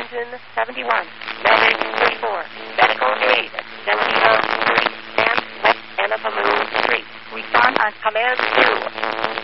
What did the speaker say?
71. Medic 34. Medical aid 7130. Stand west Anna Balloon Street. Respond on command 2.